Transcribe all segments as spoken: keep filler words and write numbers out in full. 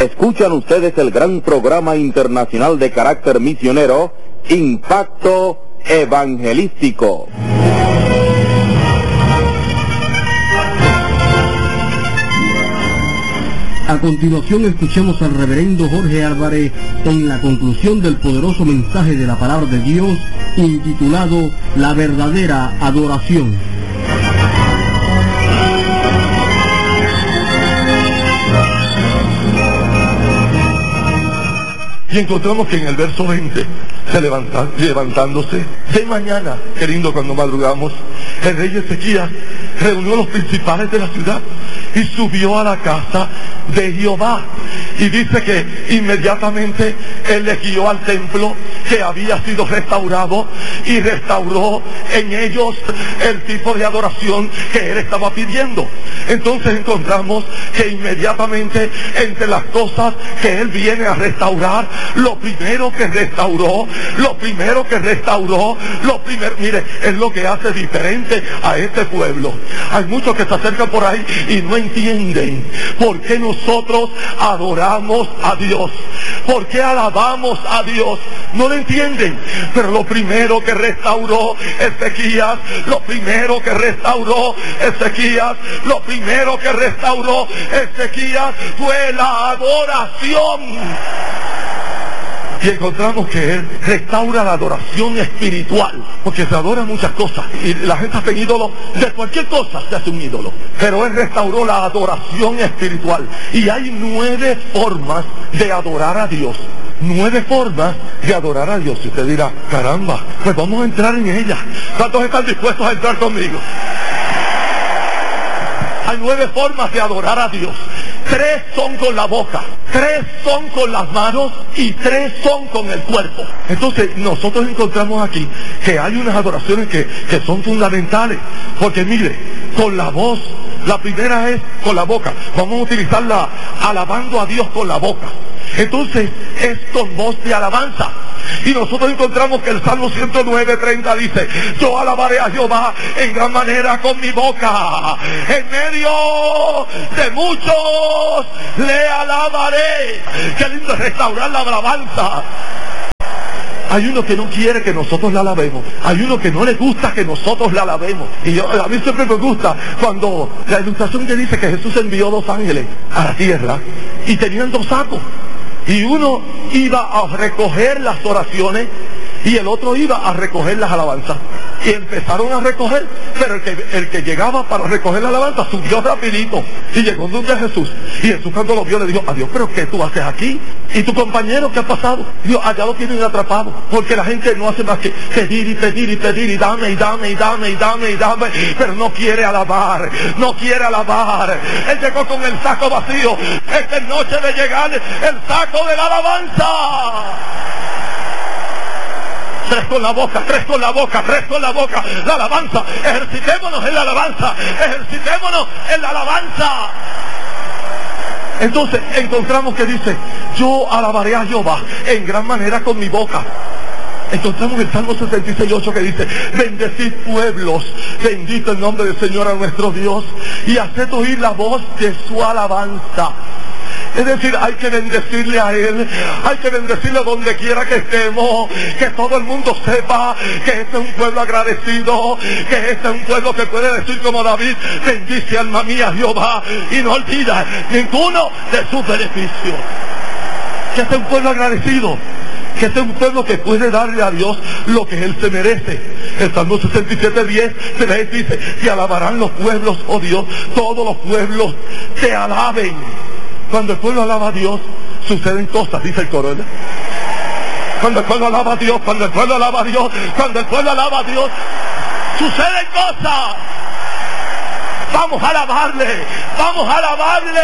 Escuchan ustedes el gran programa internacional de carácter misionero, Impacto Evangelístico. A continuación escuchemos al reverendo Jorge Álvarez en la conclusión del poderoso mensaje de la palabra de Dios intitulado La verdadera adoración. Y encontramos que en el verso veinte, se levanta, levantándose de mañana, qué lindo cuando madrugamos, el rey Ezequías reunió a los principales de la ciudad y subió a la casa de Jehová. Y dice que inmediatamente él le guió al templo que había sido restaurado y restauró en ellos el tipo de adoración que él estaba pidiendo. Entonces encontramos que inmediatamente entre las cosas que él viene a restaurar, lo primero que restauró, lo primero que restauró, lo primero, mire, es lo que hace diferente a este pueblo. Hay muchos que se acercan por ahí y no entienden por qué nosotros adoramos a Dios, por qué alabamos a Dios. No lo entienden, pero lo primero que restauró Ezequías, lo primero que restauró Ezequías, lo primero que restauró Ezequías fue la adoración. Y encontramos que él restaura la adoración espiritual, porque se adoran muchas cosas y la gente hace ídolos, de cualquier cosa se hace un ídolo, pero él restauró la adoración espiritual. Y hay nueve formas de adorar a Dios, nueve formas de adorar a Dios. Y usted dirá, caramba, pues vamos a entrar en ellas. ¿Cuántos están dispuestos a entrar conmigo? Hay nueve formas de adorar a Dios. Tres son con la boca, tres son con las manos y tres son con el cuerpo. Entonces nosotros encontramos aquí que hay unas adoraciones que, que son fundamentales. Porque mire, con la voz, la primera es con la boca. Vamos a utilizarla alabando a Dios con la boca. Entonces es con voz de alabanza. Y nosotros encontramos que el Salmo ciento nueve, treinta dice: yo alabaré a Jehová en gran manera con mi boca, en medio de muchos le alabaré. Qué lindo es restaurar la alabanza. Hay uno que no quiere que nosotros la alabemos. Hay uno que no le gusta que nosotros la alabemos. Y yo, a mí siempre me gusta cuando la ilustración que dice que Jesús envió dos ángeles a la tierra y tenían dos sacos. Y uno iba a recoger las oraciones y el otro iba a recoger las alabanzas. Y empezaron a recoger, pero el que, el que llegaba para recoger la alabanza subió rapidito y llegó donde Jesús. Y Jesús, cuando lo vio, le dijo: adiós, pero ¿qué tú haces aquí? ¿Y tu compañero qué ha pasado? Dios, allá lo tienen atrapado, porque la gente no hace más que pedir y pedir y pedir y dame y dame y dame y dame y dame, pero no quiere alabar, no quiere alabar. Él llegó con el saco vacío. Esta es noche de llegar el saco de la alabanza. Tres con la boca, tres con la boca, tres con la boca. La alabanza, ejercitémonos en la alabanza, ejercitémonos en la alabanza. Entonces encontramos que dice: yo alabaré a Jehová en gran manera con mi boca. Encontramos el Salmo sesenta y seis, ocho que dice: bendecid pueblos, bendito el nombre del Señor a nuestro Dios, y haced oír la voz de su alabanza. Es decir, hay que bendecirle a Él, hay que bendecirle donde quiera que estemos, que todo el mundo sepa que este es un pueblo agradecido, que este es un pueblo que puede decir como David: bendice alma mía Jehová y no olvida ninguno de sus beneficios. Que este es un pueblo agradecido, que este es un pueblo que puede darle a Dios lo que Él se merece. El Salmo sesenta y siete, diez dice: te alabarán los pueblos, oh Dios, todos los pueblos te alaben. Cuando el pueblo alaba a Dios, suceden cosas, dice el coro, ¿verdad? Cuando el pueblo alaba a Dios, cuando el pueblo alaba a Dios, cuando el pueblo alaba a Dios, suceden cosas. Vamos a alabarle, vamos a alabarle.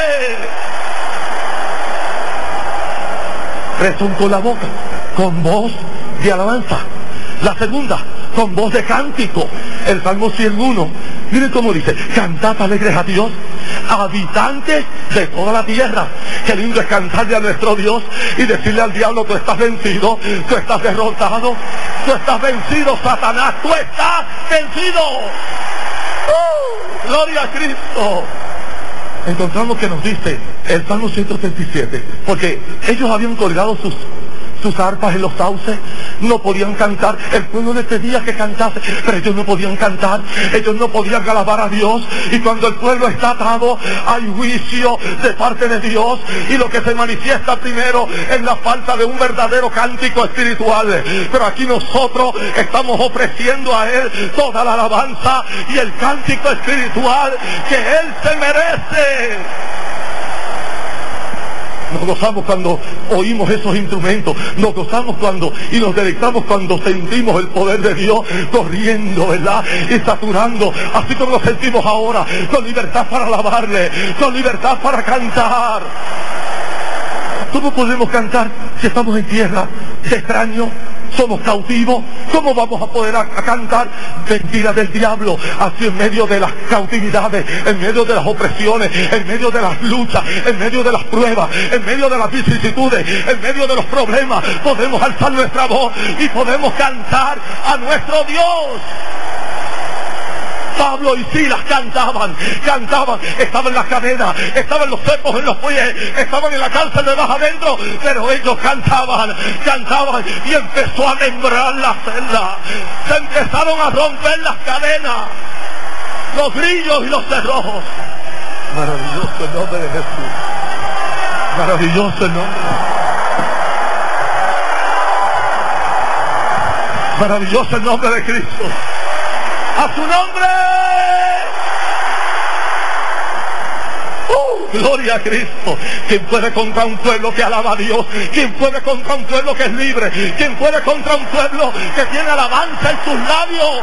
Rezón con la boca, con voz de alabanza. La segunda, con voz de cántico. El Salmo ciento uno, miren cómo dice: cantad alegres a Dios, habitantes de toda la tierra. Qué lindo es cantarle a nuestro Dios y decirle al diablo: tú estás vencido, tú estás derrotado, tú estás vencido, Satanás, tú estás vencido. ¡Uh! Gloria a Cristo. Encontramos que nos dice el Salmo ciento treinta y siete, porque ellos habían colgado sus sus arpas en los sauces, no podían cantar, el pueblo les pedía que cantase, pero ellos no podían cantar, ellos no podían alabar a Dios, y cuando el pueblo está atado, hay juicio de parte de Dios, y lo que se manifiesta primero es la falta de un verdadero cántico espiritual, pero aquí nosotros estamos ofreciendo a Él toda la alabanza y el cántico espiritual que Él se merece. Nos gozamos cuando oímos esos instrumentos, nos gozamos cuando y nos deleitamos cuando sentimos el poder de Dios corriendo, ¿verdad? Y saturando, así como lo sentimos ahora, con libertad para alabarle, con libertad para cantar. ¿Cómo podemos cantar si estamos en tierra de extraños? Somos cautivos. ¿Cómo vamos a poder a, a cantar? Mentira del diablo, así en medio de las cautividades, en medio de las opresiones, en medio de las luchas, en medio de las pruebas, en medio de las vicisitudes, en medio de los problemas, podemos alzar nuestra voz y podemos cantar a nuestro Dios. Pablo y Silas cantaban, cantaban, estaban en las cadenas, estaban los cepos en los pies, estaban en la cárcel de más adentro, pero ellos cantaban, cantaban y empezó a membrar la celda, se empezaron a romper las cadenas, los grillos y los cerrojos. Maravilloso el nombre de Jesús, maravilloso el nombre, maravilloso el nombre de Cristo. ¡A su nombre! ¡Uh! ¡Gloria a Cristo! ¿Quién puede contra un pueblo que alaba a Dios? ¿Quién puede contra un pueblo que es libre? ¿Quién puede contra un pueblo que tiene alabanza en sus labios?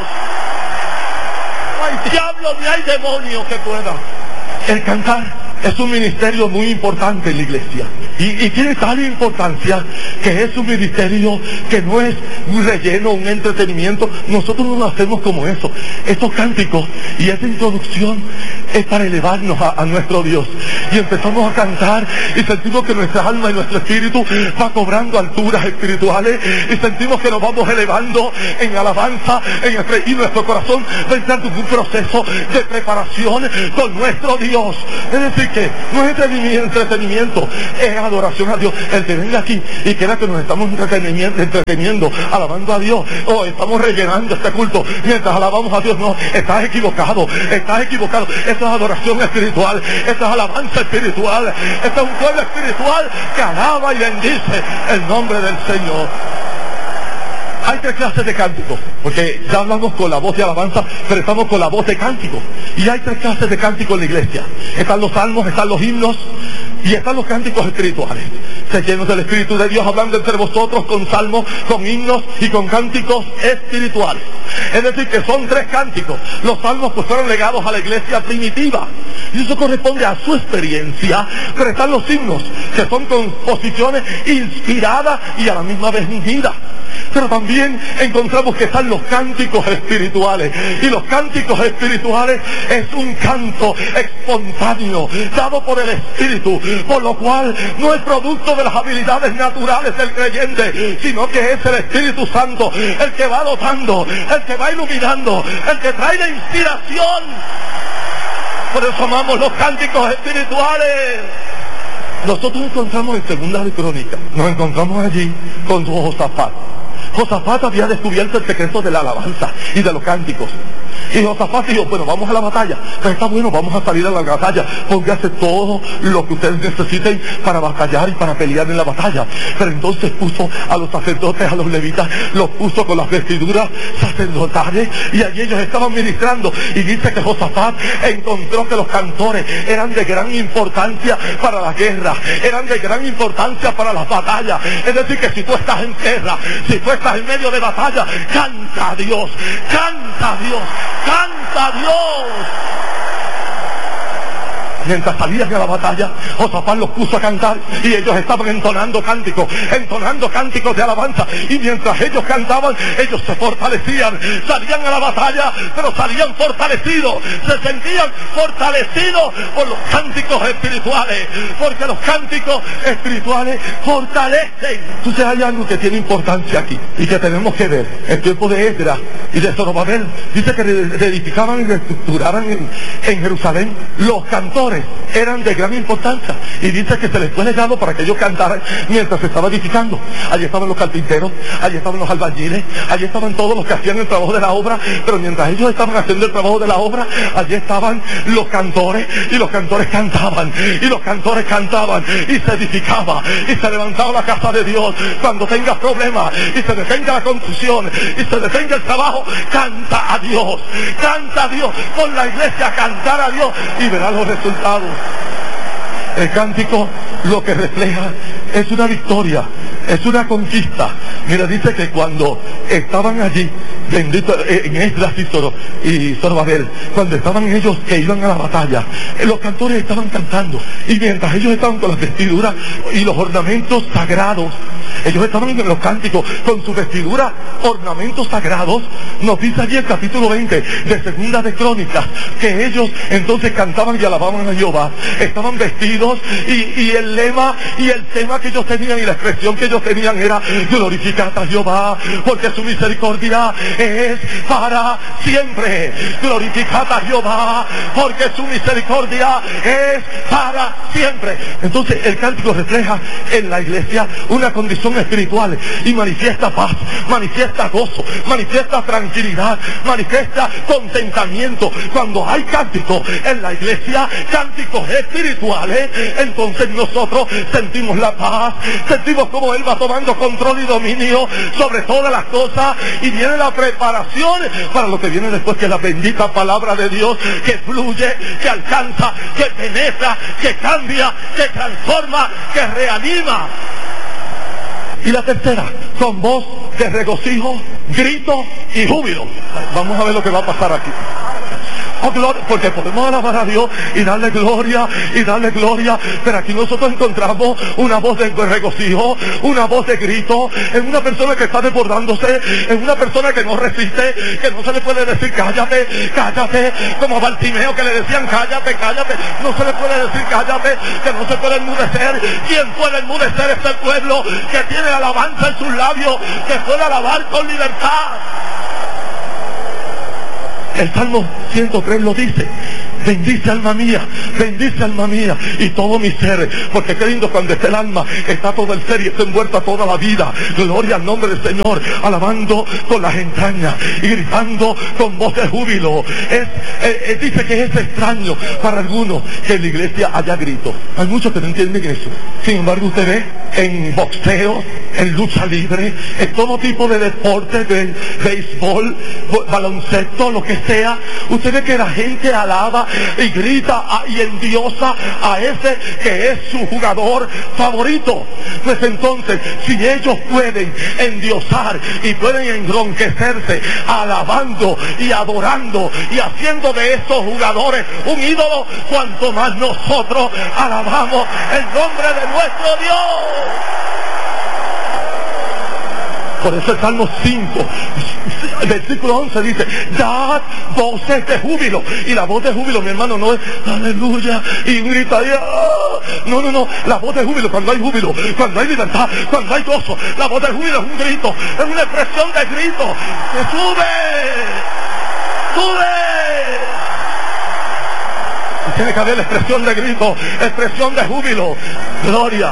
No hay diablo ni hay demonio que pueda. El cantar es un ministerio muy importante en la iglesia. Y, y tiene tal importancia que es un ministerio que no es un relleno, un entretenimiento. Nosotros no lo hacemos como eso. Estos cánticos y esta introducción es para elevarnos a, a nuestro Dios. Y empezamos a cantar y sentimos que nuestra alma y nuestro espíritu va cobrando alturas espirituales y sentimos que nos vamos elevando en alabanza en el, y nuestro corazón va entrando en un proceso de preparación con nuestro Dios. Es decir, que no es entretenimiento, es adoración a Dios. El que venga aquí y crea que nos estamos entreteniendo, entreteniendo, alabando a Dios, o estamos rellenando este culto mientras alabamos a Dios, no, estás equivocado, estás equivocado. Esto es adoración espiritual, esto es alabanza espiritual, esto es un pueblo espiritual que alaba y bendice el nombre del Señor. Hay tres clases de cánticos, porque ya hablamos con la voz de alabanza, pero estamos con la voz de cánticos. Y hay tres clases de cánticos en la iglesia. Están los salmos, están los himnos y están los cánticos espirituales. Se llenos del Espíritu de Dios hablando entre vosotros con salmos, con himnos y con cánticos espirituales. Es decir, que son tres cánticos. Los salmos pues fueron legados a la iglesia primitiva y eso corresponde a su experiencia. Pero están los himnos, que son composiciones inspiradas y a la misma vez ungidas. Pero también encontramos que están los cánticos espirituales. Y los cánticos espirituales es un canto espontáneo, dado por el Espíritu, por lo cual no es producto de las habilidades naturales del creyente, sino que es el Espíritu Santo el que va dotando, el que va iluminando, el que trae la inspiración. Por eso amamos los cánticos espirituales. Nosotros encontramos en Segunda de Crónicas, nos encontramos allí con Josafat. Josafat había descubierto el secreto de la alabanza y de los cánticos. Y Josafat dijo, bueno, vamos a la batalla. Pero está bueno, vamos a salir a la batalla. Póngase todo lo que ustedes necesiten para batallar y para pelear en la batalla. Pero entonces puso a los sacerdotes, a los levitas, los puso con las vestiduras sacerdotales y allí ellos estaban ministrando. Y dice que Josafat encontró que los cantores eran de gran importancia para la guerra, eran de gran importancia para las batallas. Es decir, que si tú estás en guerra, si tú estás en medio de batalla, canta a Dios, canta a Dios, canta a Dios. Mientras salían a la batalla, Josafat los puso a cantar y ellos estaban entonando cánticos, entonando cánticos de alabanza. Y mientras ellos cantaban, ellos se fortalecían, salían a la batalla, pero salían fortalecidos, se sentían fortalecidos por los cánticos espirituales, porque los cánticos espirituales fortalecen. Entonces hay algo que tiene importancia aquí y que tenemos que ver. El tiempo de Esdras y de Zorobabel dice que reedificaban y reestructuraban en, en Jerusalén los cantores. cantores eran de gran importancia y dice que se les fue legado para que ellos cantaran mientras se estaba edificando. Allí estaban los carpinteros, allí estaban los albañiles, allí estaban todos los que hacían el trabajo de la obra, pero mientras ellos estaban haciendo el trabajo de la obra, allí estaban los cantores y los cantores cantaban y los cantores cantaban y se edificaba y se levantaba la casa de Dios. Cuando tengas problemas y se detenga la construcción y se detenga el trabajo, canta a Dios, canta a Dios, con la iglesia a cantar a Dios y verás los resultados. El cántico lo que refleja es una victoria, es una conquista. Mira, dice que cuando estaban allí, bendito en Esdras y Zorobabel, cuando estaban ellos que iban a la batalla, los cantores estaban cantando, y mientras ellos estaban con las vestiduras y los ornamentos sagrados, ellos estaban en los cánticos con sus vestiduras, ornamentos sagrados. Nos dice allí el capítulo veinte de Segunda de Crónicas que ellos entonces cantaban y alababan a Jehová, estaban vestidos y, y el lema y el tema que ellos tenían y la expresión que ellos tenían era: glorificad a Jehová porque su misericordia es para siempre. Glorificad a Jehová porque su misericordia es para siempre. Entonces el cántico refleja en la iglesia una condición espiritual y manifiesta paz, manifiesta gozo, manifiesta tranquilidad, manifiesta contentamiento. Cuando hay cánticos en la iglesia, cánticos espirituales, entonces nosotros sentimos la paz, sentimos como Él va tomando control y dominio sobre todas las cosas, y viene la preparación para lo que viene después, que es la bendita palabra de Dios, que fluye, que alcanza, que penetra, que cambia, que transforma, que reanima. Y la tercera, con voz de regocijo, grito y júbilo. Vamos a ver lo que va a pasar aquí. Oh, gloria, porque podemos alabar a Dios y darle gloria y darle gloria, pero aquí nosotros encontramos una voz de regocijo, una voz de grito, en una persona que está desbordándose, en una persona que no resiste, que no se le puede decir cállate, cállate, como a Bartimeo que le decían cállate, cállate, no se le puede decir cállate, que no se puede enmudecer. ¿Quién puede enmudecer? Este pueblo que tiene alabanza en sus labios, que puede alabar con libertad. El Salmo ciento tres lo dice: bendice alma mía, bendice alma mía y todo mi ser, porque qué lindo cuando está el alma, está todo el ser y está envuelta toda la vida. Gloria al nombre del Señor, alabando con las entrañas y gritando con voz de júbilo. Es, eh, eh, dice que es extraño para algunos que en la iglesia haya grito. Hay muchos que no entienden eso. Sin embargo, usted ve en boxeo, en lucha libre, en todo tipo de deportes, de béisbol, baloncesto, lo que sea, usted ve que la gente alaba y grita y endiosa a ese que es su jugador favorito. Pues entonces, si ellos pueden endiosar y pueden enronquecerse alabando y adorando y haciendo de esos jugadores un ídolo, cuanto más nosotros alabamos el nombre de nuestro Dios. Por eso el Salmo cinco, versículo once dice: dad voces de júbilo. Y la voz de júbilo, mi hermano, no es aleluya y grita y, ¡ah! No, no, no. La voz de júbilo, cuando hay júbilo, cuando hay libertad, cuando hay gozo, la voz de júbilo es un grito, es una expresión de grito. ¡Que sube! ¡Sube! Y tiene que haber la expresión de grito, expresión de júbilo. Gloria.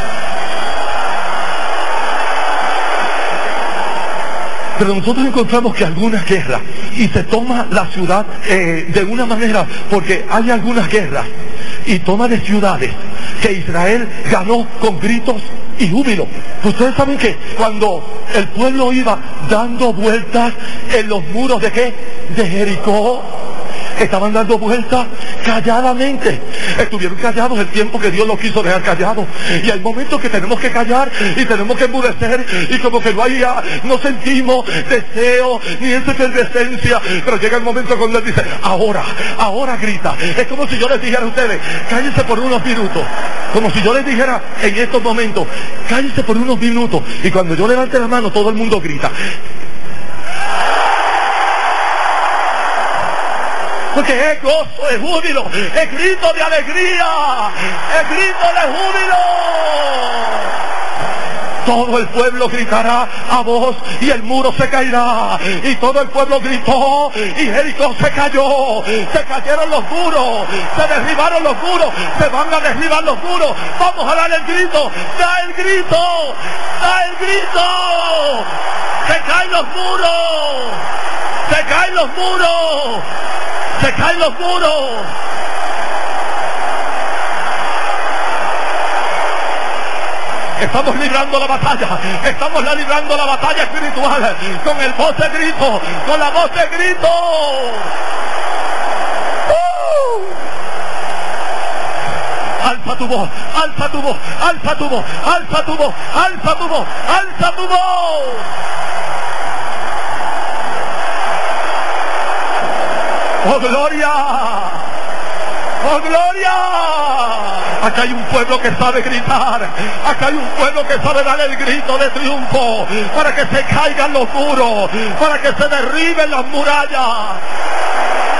Pero nosotros encontramos que algunas guerras, y se toma la ciudad eh, de una manera, porque hay algunas guerras y toma de ciudades que Israel ganó con gritos y júbilo. Ustedes saben que cuando el pueblo iba dando vueltas en los muros de qué, de Jericó, estaban dando vueltas calladamente. Estuvieron callados el tiempo que Dios los quiso dejar callados. Y hay momentos que tenemos que callar y tenemos que enmudecer, y como que no hay, no sentimos deseo ni esa efervescencia. Pero llega el momento cuando Él dice: ahora, ahora grita. Es como si yo les dijera a ustedes: cállense por unos minutos. Como si yo les dijera en estos momentos: cállense por unos minutos. Y cuando yo levante la mano, todo el mundo grita. Porque es gozo, es júbilo, es grito de alegría, es grito de júbilo. todo el pueblo gritará a voz y el muro se caerá. Y todo el pueblo gritó y Jericó se cayó. Se cayeron los muros, se derribaron los muros, se van a derribar los muros. Vamos a dar el grito, da el grito, da el grito. Se caen los muros, se caen los muros, se caen los muros. Estamos librando la batalla, estamos la librando la batalla espiritual, con el voz de grito, con la voz de grito. ¡Uh! Alza tu voz, alza tu voz, alza tu voz, alza tu voz, alza tu voz, alza tu voz. ¡Oh, gloria! ¡Oh, gloria! Acá hay un pueblo que sabe gritar. Acá hay un pueblo que sabe dar el grito de triunfo para que se caigan los muros, para que se derriben las murallas.